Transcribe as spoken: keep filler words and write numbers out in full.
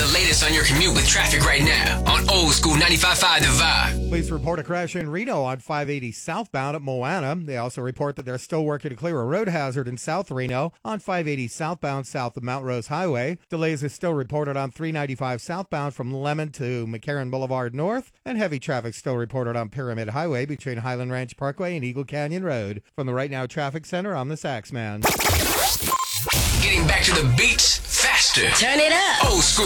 The latest on your commute with traffic right now on Old School ninety-five point five The Vibe. Police report a crash in Reno on five eighty southbound at Moana. They also report that they're still working to clear a road hazard in South Reno on five eighty southbound south of Mount Rose Highway. Delays are still reported on three ninety-five southbound from Lemon to McCarran Boulevard North, and heavy traffic still reported on Pyramid Highway between Highland Ranch Parkway and Eagle Canyon Road. From the Right Now Traffic Center, I'm the Sax Man. Getting back to the beats faster. Turn it up. Old School.